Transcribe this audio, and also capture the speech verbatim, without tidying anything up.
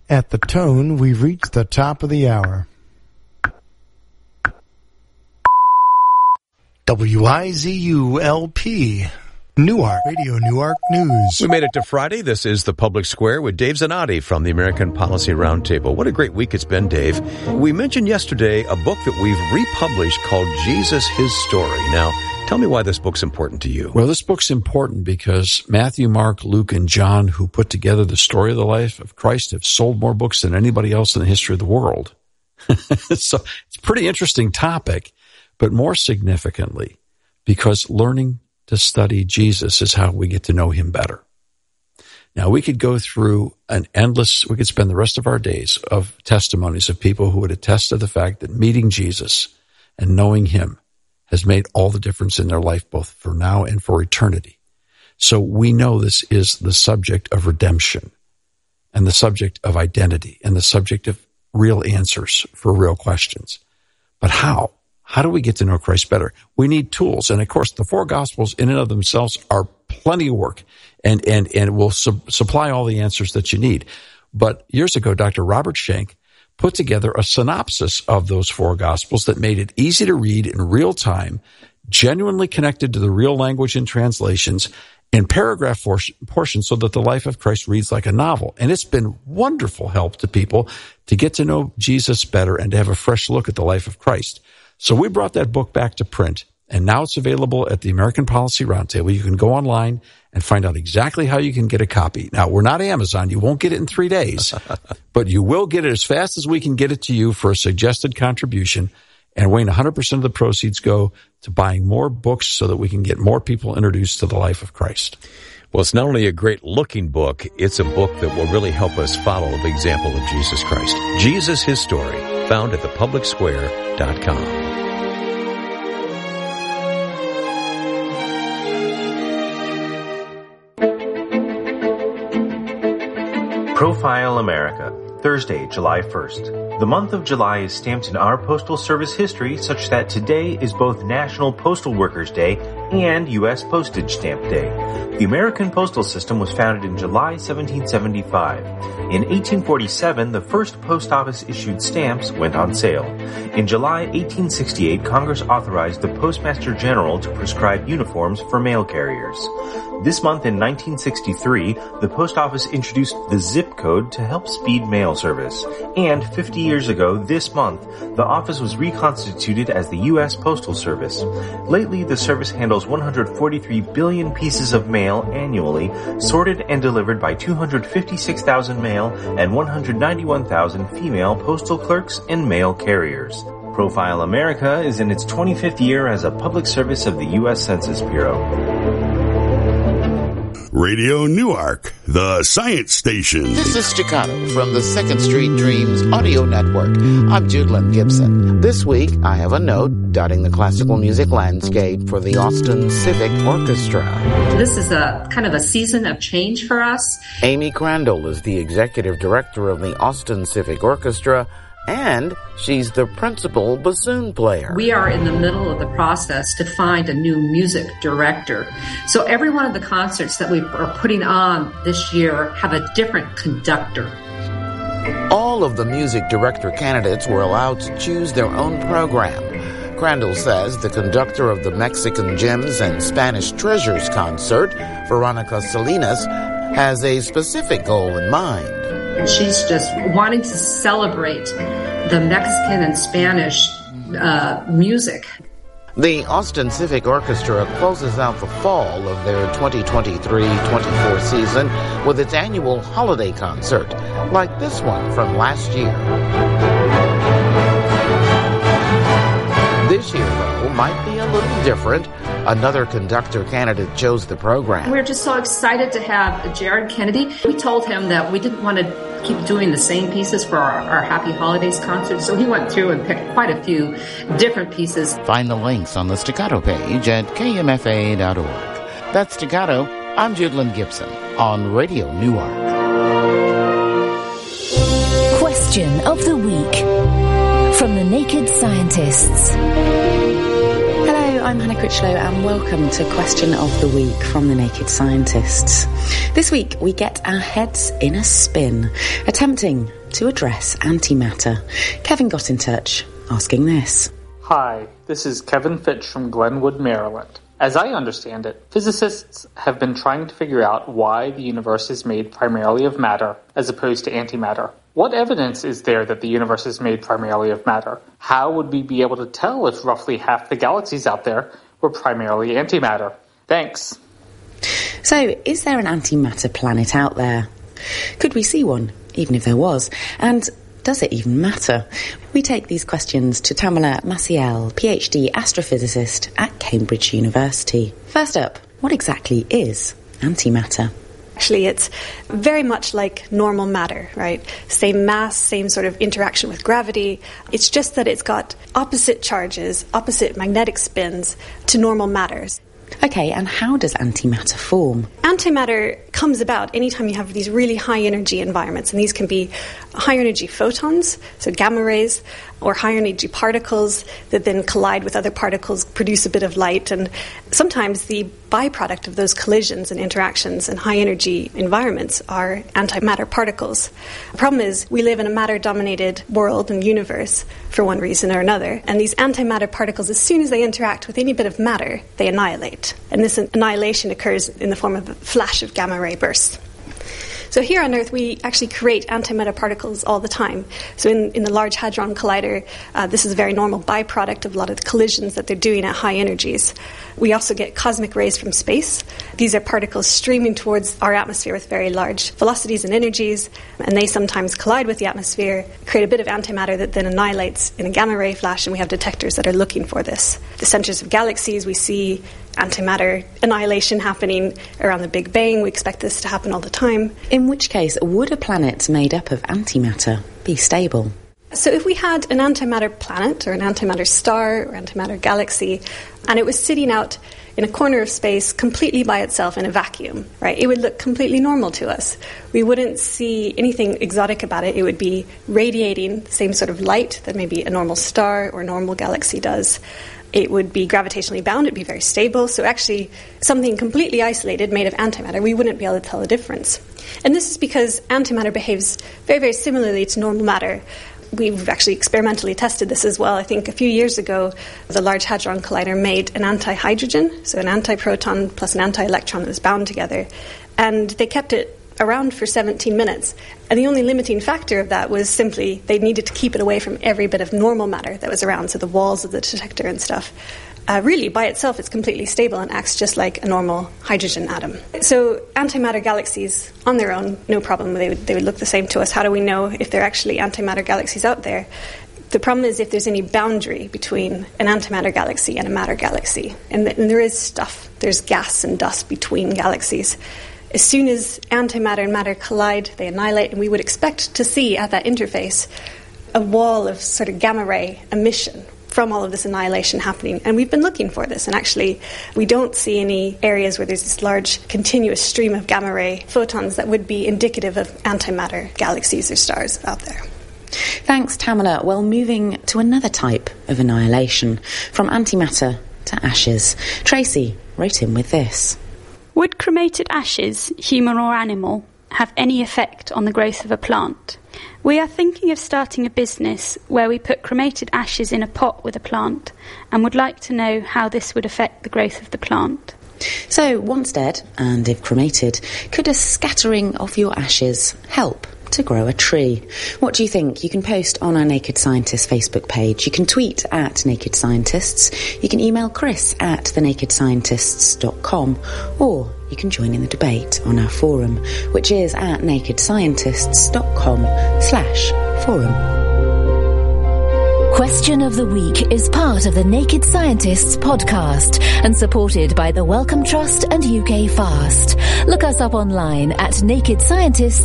At the tone, we've reached the top of the hour. W I Z U L P, Newark, Radio Newark News. We made it to Friday. This is the Public Square with Dave Zanotti from the American Policy Roundtable. What a great week it's been, Dave. We mentioned yesterday a book that we've republished called Jesus, His Story. Now, tell me why this book's important to you. Well, this book's important because Matthew, Mark, Luke, and John, who put together the story of the life of Christ, have sold more books than anybody else in the history of the world. So it's a pretty interesting topic, but more significantly, because learning to study Jesus is how we get to know him better. Now, we could go through an endless, we could spend the rest of our days of testimonies of people who would attest to the fact that meeting Jesus and knowing him has made all the difference in their life, both for now and for eternity. So we know this is the subject of redemption and the subject of identity and the subject of real answers for real questions. But how? How do we get to know Christ better? We need tools. And of course, the four Gospels in and of themselves are plenty of work and, and, and will su- supply all the answers that you need. But years ago, Doctor Robert Schenck put together a synopsis of those four Gospels that made it easy to read in real time, genuinely connected to the real language and translations, in paragraph for- portions so that the life of Christ reads like a novel. And it's been wonderful help to people to get to know Jesus better and to have a fresh look at the life of Christ. So we brought that book back to print, and now it's available at the American Policy Roundtable. You can go online and find out exactly how you can get a copy. Now, we're not Amazon. You won't get it in three days, but you will get it as fast as we can get it to you for a suggested contribution. And Wayne, one hundred percent of the proceeds go to buying more books so that we can get more people introduced to the life of Christ. Well, it's not only a great-looking book, it's a book that will really help us follow the example of Jesus Christ. Jesus, His Story, found at the public square dot com. Profile America, Thursday, July first. The month of July is stamped in our Postal Service history such that today is both National Postal Workers Day and U S Postage Stamp Day. The American postal system was founded in July seventeen seventy-five. In eighteen forty-seven, the first post office issued stamps went on sale. In July eighteen sixty-eight, Congress authorized the Postmaster General to prescribe uniforms for mail carriers. This month in nineteen sixty-three, the post office introduced the zip code to help speed mail service. And fifty years ago this month, the office was reconstituted as the U S Postal Service. Lately, the service handles one hundred forty-three billion pieces of mail annually, sorted and delivered by two hundred fifty-six thousand male and one hundred ninety-one thousand female postal clerks and mail carriers. Profile America is in its twenty-fifth year as a public service of the U S Census Bureau. Radio Newark, the science station. This is Staccato from the Second Street Dreams Audio Network. I'm Judlyn Gibson. This week, I have a note dotting the classical music landscape for the Austin Civic Orchestra. This is a kind of a season of change for us. Amy Crandall is the executive director of the Austin Civic Orchestra, and she's the principal bassoon player. We are in the middle of the process to find a new music director. So every one of the concerts that we are putting on this year have a different conductor. All of the music director candidates were allowed to choose their own program. Crandall says the conductor of the Mexican Gems and Spanish Treasures concert, Veronica Salinas, has a specific goal in mind. She's just wanting to celebrate the Mexican and Spanish uh, music. The Austin Civic Orchestra closes out the fall of their twenty twenty-three twenty-four season with its annual holiday concert, like this one from last year. This year, though, might be a little different. Another conductor candidate chose the program. We're just so excited to have Jared Kennedy. We told him that we didn't want to keep doing the same pieces for our, our Happy Holidays concert, so he went through and picked quite a few different pieces. Find the links on the Staccato page at K M F A dot org. That's Staccato. I'm Judlyn Gibson on Radio Newark. Question of the Week from the Naked Scientists. Hello, I'm Hannah Critchlow and welcome to Question of the Week from The Naked Scientists. This week we get our heads in a spin, attempting to address antimatter. Kevin got in touch, asking this. Hi, this is Kevin Fitch from Glenwood, Maryland. As I understand it, physicists have been trying to figure out why the universe is made primarily of matter as opposed to antimatter. What evidence is there that the universe is made primarily of matter? How would we be able to tell if roughly half the galaxies out there were primarily antimatter? Thanks. So, is there an antimatter planet out there? Could we see one, even if there was? And does it even matter? We take these questions to Tamala Maciel, PhD astrophysicist at Cambridge University. First up, what exactly is antimatter? Actually, it's very much like normal matter, right? Same mass, same sort of interaction with gravity. It's just that it's got opposite charges, opposite magnetic spins to normal matters. Okay, and how does antimatter form? Antimatter comes about anytime you have these really high energy environments, and these can be high energy photons, so gamma rays, or high energy particles that then collide with other particles, produce a bit of light, and sometimes the byproduct of those collisions and interactions in high energy environments are antimatter particles. The problem is we live in a matter-dominated world and universe for one reason or another, and these antimatter particles, as soon as they interact with any bit of matter, they annihilate. And this annihilation occurs in the form of a flash of gamma ray bursts. So here on Earth, we actually create antimatter particles all the time. So in, in the Large Hadron Collider, uh, this is a very normal byproduct of a lot of the collisions that they're doing at high energies. We also get cosmic rays from space. These are particles streaming towards our atmosphere with very large velocities and energies, and they sometimes collide with the atmosphere, create a bit of antimatter that then annihilates in a gamma ray flash, and we have detectors that are looking for this. The centers of galaxies, we see antimatter annihilation happening around the Big Bang. We expect this to happen all the time. In which case, would a planet made up of antimatter be stable? So if we had an antimatter planet or an antimatter star or antimatter galaxy, and it was sitting out in a corner of space completely by itself in a vacuum, right, it would look completely normal to us. We wouldn't see anything exotic about it. It would be radiating the same sort of light that maybe a normal star or normal galaxy does. It would be gravitationally bound, it would be very stable. So actually, something completely isolated made of antimatter, we wouldn't be able to tell the difference. And this is because antimatter behaves very, very similarly to normal matter. We've actually experimentally tested this as well. I think a few years ago, the Large Hadron Collider made an anti-hydrogen, so an antiproton plus an anti-electron that was bound together. And they kept it around for seventeen minutes. And the only limiting factor of that was simply they needed to keep it away from every bit of normal matter that was around, so the walls of the detector and stuff. Uh, really, by itself, it's completely stable and acts just like a normal hydrogen atom. So antimatter galaxies, on their own, no problem. They would, they would look the same to us. How do we know if they're actually antimatter galaxies out there? The problem is if there's any boundary between an antimatter galaxy and a matter galaxy. And, th- and there is stuff. There's gas and dust between galaxies. As soon as antimatter and matter collide, they annihilate, and we would expect to see at that interface a wall of sort of gamma ray emission from all of this annihilation happening. And we've been looking for this, and actually we don't see any areas where there's this large continuous stream of gamma ray photons that would be indicative of antimatter galaxies or stars out there. Thanks, Tamala. Well, moving to another type of annihilation, from antimatter to ashes. Tracy wrote in with this. Would cremated ashes, human or animal, have any effect on the growth of a plant? We are thinking of starting a business where we put cremated ashes in a pot with a plant and would like to know how this would affect the growth of the plant. So, once dead, and if cremated, could a scattering of your ashes help to grow a tree? What do you think? You can post on our Naked Scientists Facebook page. You can tweet at Naked Scientists. You can email Chris at the naked scientists dot com, or you can join in the debate on our forum, which is at naked scientists dot com slash forum. Question of the Week is part of the Naked Scientists podcast and supported by the Wellcome Trust and U K Fast. Look us up online at naked scientists